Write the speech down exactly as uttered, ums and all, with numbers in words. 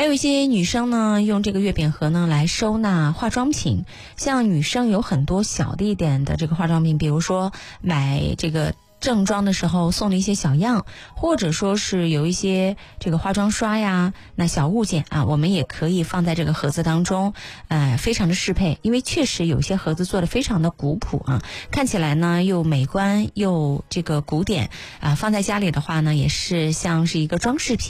还有一些女生呢，用这个月饼盒呢来收纳化妆品，像女生有很多小的一点的这个化妆品，比如说买这个正装的时候送的一些小样，或者说是有一些这个化妆刷呀，那小物件啊，我们也可以放在这个盒子当中，呃，非常的适配，因为确实有些盒子做的非常的古朴啊，看起来呢又美观又这个古典啊，放在家里的话呢，也是像是一个装饰品。